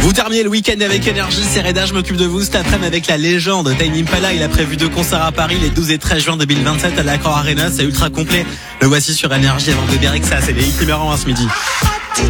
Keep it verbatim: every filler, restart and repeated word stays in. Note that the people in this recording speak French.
Vous terminez le week-end avec énergie, c'est Reda, je m'occupe de vous cet après-midi avec la légende Tame Impala. Il a prévu deux concerts à Paris les douze et treize juin deux mille vingt-sept à l'Accor Arena, c'est ultra complet. Le voici sur énergie avant de dire que ça, c'est les hits numéro un ce midi.